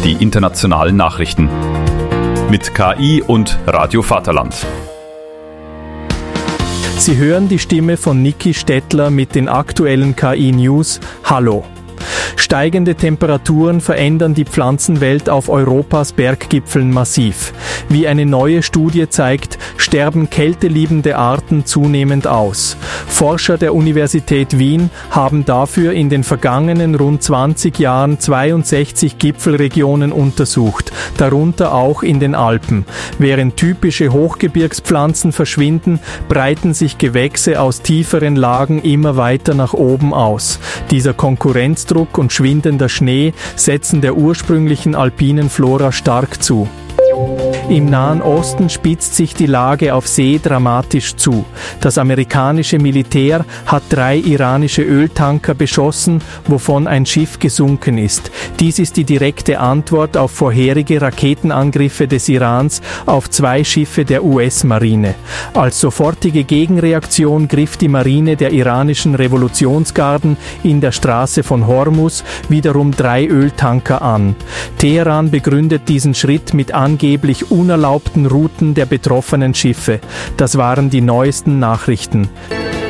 die internationalen Nachrichten. Mit KI und Radio Vaterland. Sie hören die Stimme von Niki Stettler mit den aktuellen KI-News. Hallo! Steigende Temperaturen verändern die Pflanzenwelt auf Europas Berggipfeln massiv. Wie eine neue Studie zeigt, sterben kälteliebende Arten zunehmend aus. Forscher der Universität Wien haben dafür in den vergangenen rund 20 Jahren 62 Gipfelregionen untersucht, darunter auch in den Alpen. Während typische Hochgebirgspflanzen verschwinden, breiten sich Gewächse aus tieferen Lagen immer weiter nach oben aus. Dieser Konkurrenzdruck und schwindender Schnee setzen der ursprünglichen alpinen Flora stark zu. Im Nahen Osten spitzt sich die Lage auf See dramatisch zu. Das amerikanische Militär hat 3 iranische Öltanker beschossen, wovon ein Schiff gesunken ist. Dies ist die direkte Antwort auf vorherige Raketenangriffe des Irans auf 2 Schiffe der US-Marine. Als sofortige Gegenreaktion griff die Marine der iranischen Revolutionsgarden in der Straße von Hormuz wiederum 3 Öltanker an. Teheran begründet diesen Schritt mit angeblich unerlaubten Routen der betroffenen Schiffe. Das waren die neuesten Nachrichten.